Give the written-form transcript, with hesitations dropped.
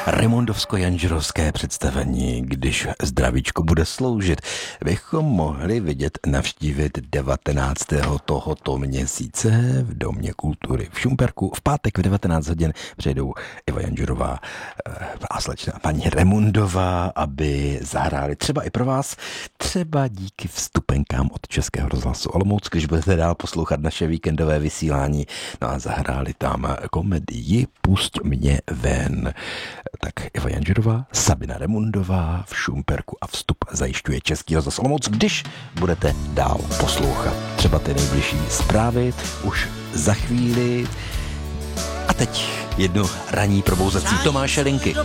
Remundovsko-janžerovské představení, když zdravíčko bude sloužit, bychom mohli vidět navštívit 19. tohoto měsíce v Domě kultury v Šumperku. V pátek v 19 hodin přijedou Iva Janžerová a slečna paní Remundová, aby zahráli třeba i pro vás, třeba díky vstupenkám od Českého rozhlasu Olomouc, když budete dál poslouchat naše víkendové vysílání. No a zahráli tam komedii Pusť mě ven. Tak Iva Janžerová, Sabina Remundová v Šumperku a vstup zajišťuje Český rozhlas Olomouc, když budete dál poslouchat. Třeba ty nejbližší zprávy už za chvíli. A teď jedno ranní probouzací Tomáše Linky.